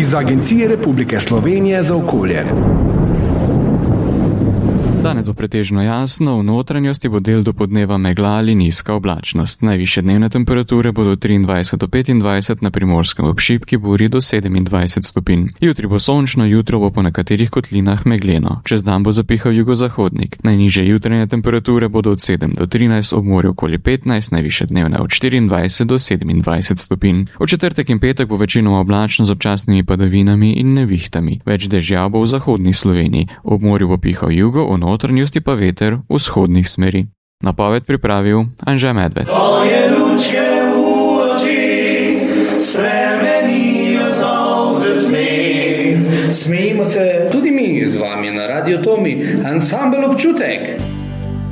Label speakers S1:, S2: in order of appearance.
S1: iz Agencije Republike Slovenije za okolje.
S2: Danes bo pretežno jasno, v notranjosti bo del do podneva megla ali nizka oblačnost. Najvišje dnevne temperature bodo 23 do 25, na Primorskem ob šibki buri do 27 stopinj. Jutri bo sončno, jutro bo po nekaterih kotlinah megleno. Čez dan bo zapihal jugozahodnik. Najnižje jutranje temperature bodo od 7 do 13, ob morju okoli 15, najvišje dnevne od 24 do 27 stopinj. V četrtek in petek bo večinoma oblačno z občasnimi padavinami in nevihtami. Več dežja bo v zahodni Sloveniji. Ob morju bo pihal jugo, v notranjosti pa veter vzhodnih smeri. Napoved pripravil Anže Medved.
S3: Tvoje lučke v oči spremenijo solze smeh. Smejimo se tudi mi z vami na Radio Tomi, ansambel Občutek.